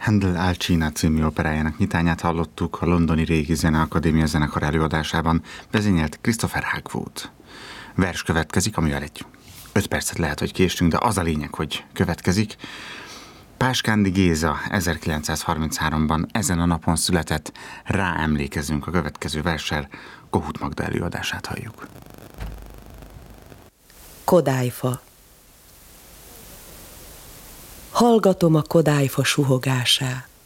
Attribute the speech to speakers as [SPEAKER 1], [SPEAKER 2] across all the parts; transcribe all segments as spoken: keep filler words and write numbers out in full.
[SPEAKER 1] Handel Alcina című operájának nyitányát hallottuk a londoni Régi Zeneakadémia zenekar előadásában, vezényelt Christopher Hogwood. Vers következik, amivel egy öt percet lehet, hogy késtünk, de az a lényeg, hogy következik. Páskándi Géza ezerkilencszázharmincháromban ezen a napon született, rá emlékezünk a következő verssel, Kohut Magda előadását halljuk.
[SPEAKER 2] Kodályfa. Hallgatom a kodályfa suhogását.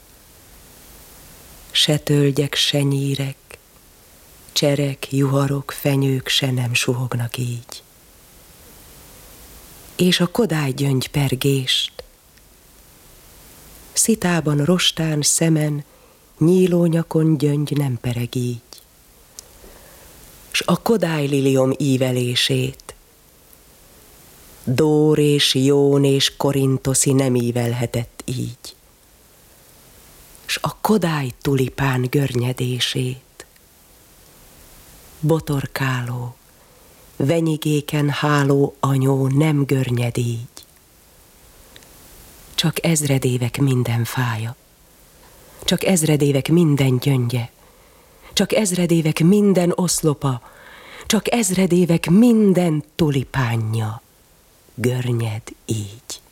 [SPEAKER 2] Se tölgyek, se nyírek, cserek, juharok, fenyők se nem suhognak így. És a kodálygyöngy pergést, szitában, rostán, szemen, nyílónyakon gyöngy nem pereg így. S a kodályliliom ívelését, Dór és Jón és Korintoszi nem ívelhetett így. S a kodály tulipán görnyedését, botorkáló, venyigéken háló anyó nem görnyed így. Csak ezredévek minden fája, csak ezredévek minden gyöngye, csak ezredévek minden oszlopa, csak ezredévek minden tulipánja görnyed így.